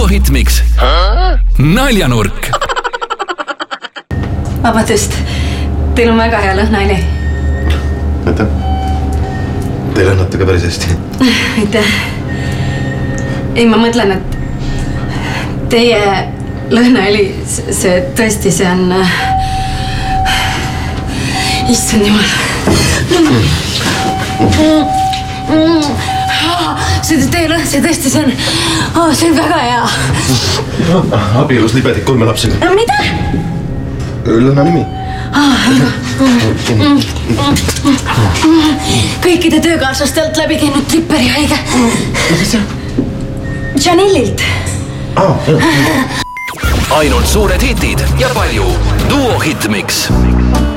Hitmix. Naljanurk. Vabandust, teil on väga hea lõhnaili. Aitäh. Te lõhnate ka päris hästi. Aitäh. Ei, ma mõtlen, et teie lõhnaili, see tõesti, see on... Issand jumal. See lõhn, see tõesti, see on väga hea. Abielus libedik 3 lapsega. Mida? Lõhna nimi. Kõikide töökaaslastelt läbi käinud Tripperi haige. Mis see? Janellilt. Ainult suured hitid ja palju Duo Hitmix.